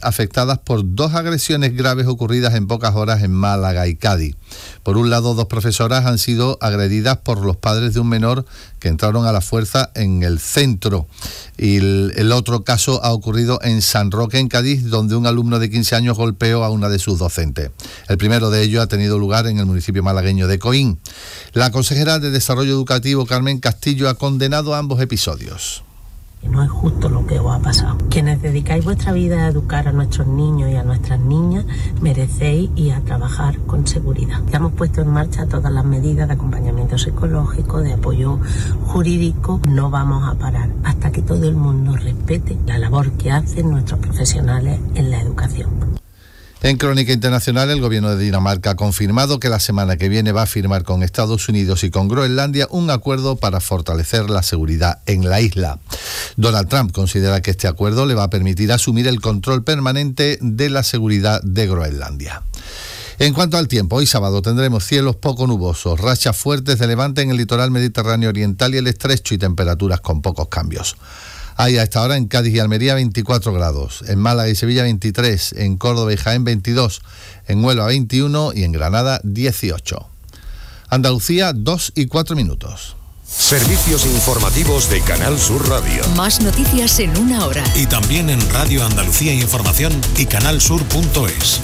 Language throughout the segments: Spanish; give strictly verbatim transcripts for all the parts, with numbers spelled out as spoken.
afectadas por dos agresiones graves ocurridas en pocas horas en Málaga y Cádiz. Por un lado, dos profesoras han sido agredidas por los padres de un menor que entraron a la fuerza en el centro. Y el, el otro caso ha ocurrido en San Roque, en Cádiz, donde un alumno de quince años golpeó a una de sus docentes. El primero de ellos ha tenido lugar en el municipio malagueño de Coín. La consejera de Desarrollo Educativo, Carmen Castillo, ha condenado ambos episodios. No es justo lo que os ha pasado. Quienes dedicáis vuestra vida a educar a nuestros niños y a nuestras niñas, merecéis ir a trabajar con seguridad. Ya hemos puesto en marcha todas las medidas de acompañamiento psicológico, de apoyo jurídico. No vamos a parar hasta que todo el mundo respete la labor que hacen nuestros profesionales en la educación. En Crónica Internacional, el gobierno de Dinamarca ha confirmado que la semana que viene va a firmar con Estados Unidos y con Groenlandia un acuerdo para fortalecer la seguridad en la isla. Donald Trump considera que este acuerdo le va a permitir asumir el control permanente de la seguridad de Groenlandia. En cuanto al tiempo, hoy sábado tendremos cielos poco nubosos, rachas fuertes de levante en el litoral mediterráneo oriental y el estrecho y temperaturas con pocos cambios. Hay a esta hora en Cádiz y Almería veinticuatro grados, en Málaga y Sevilla veintitrés, en Córdoba y Jaén veintidós, en Huelva veintiuno y en Granada dieciocho. Andalucía, dos y cuatro minutos. Servicios informativos de Canal Sur Radio. Más noticias en una hora. Y también en Radio Andalucía Información y canalsur punto es.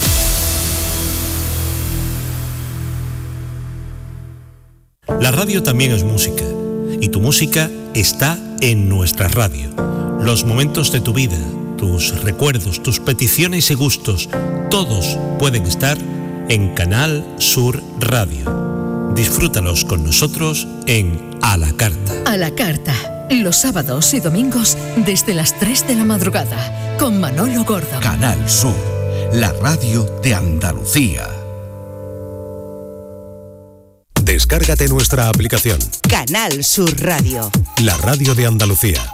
La radio también es música. Y tu música está en nuestra radio. Los momentos de tu vida, tus recuerdos, tus peticiones y gustos, todos pueden estar en Canal Sur Radio. Disfrútalos con nosotros en A la Carta. A la Carta, los sábados y domingos desde las tres de la madrugada, con Manolo Gordo. Canal Sur, la radio de Andalucía. Descárgate nuestra aplicación. Canal Sur Radio. La radio de Andalucía.